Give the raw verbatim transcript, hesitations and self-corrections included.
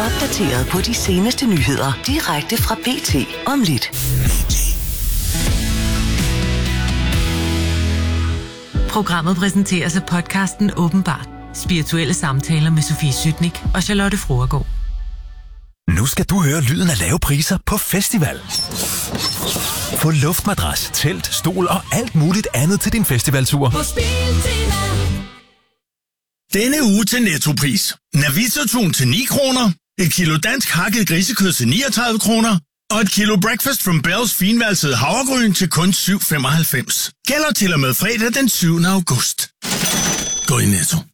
opdateret på de seneste nyheder direkte fra B T om lidt. Programmet præsenteres af podcasten Åbenbart. Spirituelle samtaler med Sofie Sytnik og Charlotte Fruergaard. Nu skal du høre lyden af lave priser på festival. Få luftmadras, telt, stol og alt muligt andet til din festivaltur. På Biltema. Denne uge til Nettopris. Navita-tun til ni kroner, et kilo dansk hakket grisekød til niogtredive kroner, og et kilo Breakfast from Bells finvalsede havregryn til kun syv femoghalvfems. Gælder til og med fredag den syvende august. Gå i Netto.